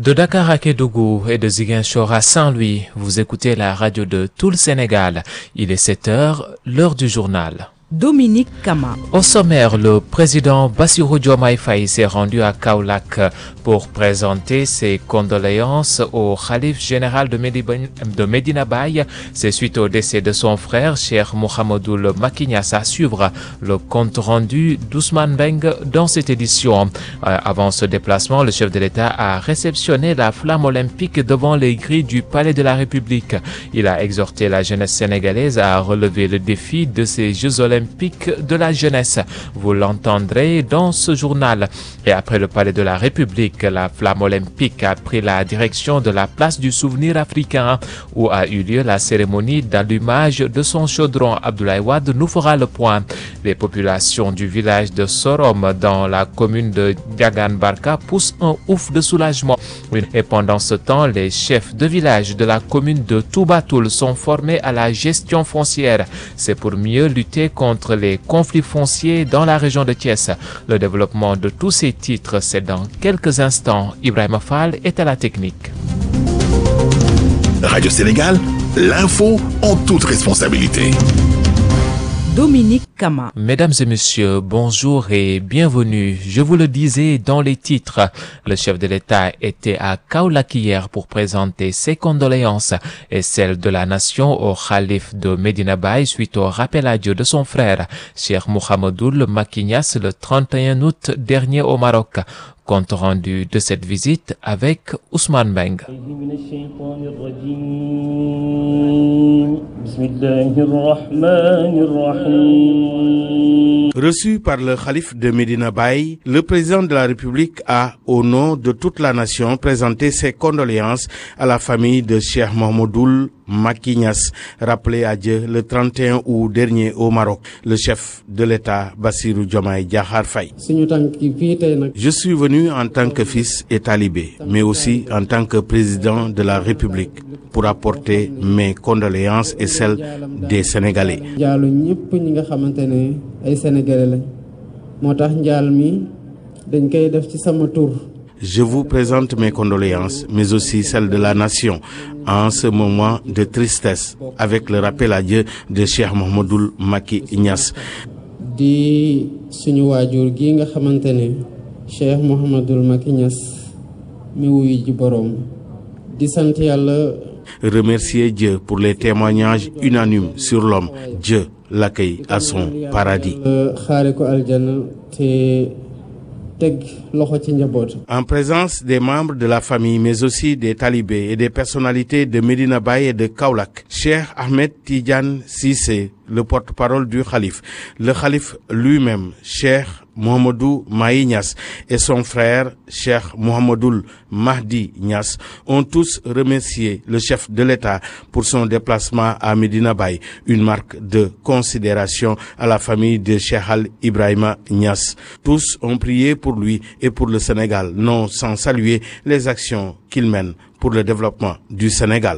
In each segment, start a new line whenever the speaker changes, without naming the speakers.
De Dakar à Kédougou et de Ziguinchor à Saint-Louis, vous écoutez la radio de tout le Sénégal. Il est 7 heures, l'heure du journal.
Dominique Kama.
Au sommaire, le président Bassirou Diomaye Faye s'est rendu à Kaolack pour présenter ses condoléances au khalife général de Medina Baye. C'est suite au décès de son frère, Cheikh Mouhamadoul Macky Niass. À suivre le compte rendu d'Ousmane Beng dans cette édition. Avant ce déplacement, le chef de l'État a réceptionné la flamme olympique devant les grilles du Palais de la République. Il a exhorté la jeunesse sénégalaise à relever le défi de ces Jeux olympiques de la jeunesse. Vous l'entendrez dans ce journal. Et après le Palais de la République, la flamme olympique a pris la direction de la place du souvenir africain où a eu lieu la cérémonie d'allumage de son chaudron. Abdoulaye Wade nous fera le point. Les populations du village de Sorom dans la commune de Diagane Barka poussent un ouf de soulagement. Et pendant ce temps, les chefs de village de la commune de Toubatoul sont formés à la gestion foncière. C'est pour mieux lutter contre les conflits fonciers dans la région de Thiès. Le développement de tous ces titres, c'est dans quelques instants. Ibrahima Fall est à la technique.
Radio Sénégal, l'info en toute responsabilité.
Dominique Kama.
Mesdames et messieurs, bonjour et bienvenue. Je vous le disais dans les titres, le chef de l'État était à Kaolack hier pour présenter ses condoléances et celles de la nation au khalife de Medina Baye suite au rappel à Dieu de son frère, Cheikh Mouhamadoul Macky Niass, le 31 août dernier au Maroc. Compte rendu de cette visite avec Ousmane Beng.
Reçu par le khalife de Medina Baye, le président de la République a, au nom de toute la nation, présenté ses condoléances à la famille de Cheikh Mouhamadoul Macky Niass, rappelé à Dieu le 31 août dernier au Maroc. Le chef de l'État, Bassirou Diomaye Diakhar Faye. Je suis venu en tant que fils et talibé, mais aussi en tant que président de la République, pour apporter mes condoléances et celles des Sénégalais. Je vous présente mes condoléances, mais aussi celles de la nation, en ce moment de tristesse, avec le rappel à Dieu de Cheikh Mouhamadoul Macky Niass.
Di suñu waajur gi nga xamantene Cheikh Mouhamadoul Macky Niass mi wuyu ji borom di sant Yàlla.
Remercier Dieu pour les témoignages unanimes sur l'homme. Dieu l'accueille à son paradis.
Xaare ko aljana te
en présence des membres de la famille, mais aussi des talibés et des personnalités de Medina Baye et de Kaolack, Cheikh Ahmed Tidiane Cissé, le porte-parole du khalife, le khalife lui-même, Cheikh Mouhamadoul Macky Niass et son frère, Cheikh Mouhamadoul Mahdi Niass, ont tous remercié le chef de l'État pour son déplacement à Medina Baye, une marque de considération à la famille de Cheikh Al Ibrahima Niass. Tous ont prié pour lui et pour le Sénégal, non sans saluer les actions qu'il mène pour le développement du Sénégal.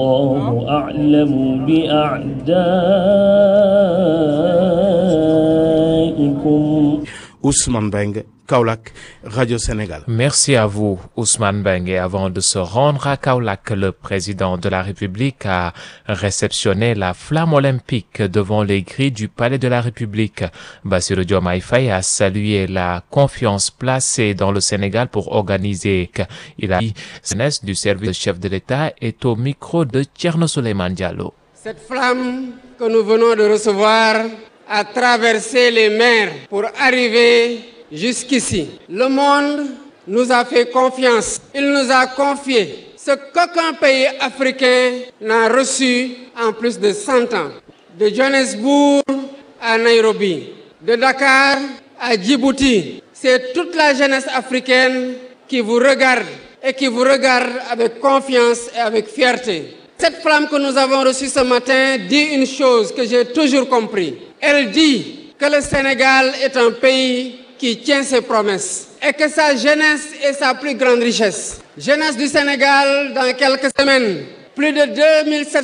Ousmane Beng, Kaolack, Radio Sénégal.
Merci à vous, Ousmane Beng. Et avant de se rendre à Kaolack, le président de la République a réceptionné la flamme olympique devant les grilles du Palais de la République. Bassirou Diomaye Faye a salué la confiance placée dans le Sénégal pour organiser. Il a dit, jeunesse du service de chef de l'État est au micro de Thierno Souleymane Diallo.
Cette flamme que nous venons de recevoir a traversé les mers pour arriver jusqu'ici. Le monde nous a fait confiance. Il nous a confié ce qu'aucun pays africain n'a reçu en plus de 100 ans. De Johannesburg à Nairobi, de Dakar à Djibouti, c'est toute la jeunesse africaine qui vous regarde et qui vous regarde avec confiance et avec fierté. Cette flamme que nous avons reçue ce matin dit une chose que j'ai toujours compris. Elle dit que le Sénégal est un pays qui tient ses promesses et que sa jeunesse est sa plus grande richesse. Jeunesse du Sénégal, dans quelques semaines, plus de 2700